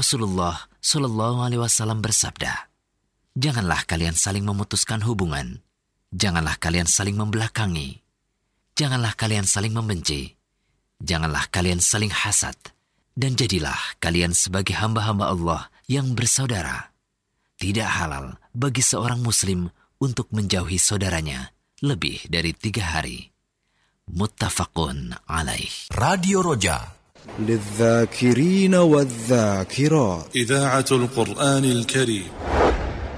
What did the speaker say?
Rasulullah Shallallahu Alaihi Wasallam bersabda, "Janganlah kalian saling memutuskan hubungan, janganlah kalian saling membelakangi, janganlah kalian saling membenci, janganlah kalian saling hasad, dan jadilah kalian sebagai hamba-hamba Allah yang bersaudara. Tidak halal bagi seorang muslim untuk menjauhi saudaranya lebih dari 3 hari." Muttafaqun alaih. Radio Roja للذاكرين والذاكرات إذاعة القرآن الكريم.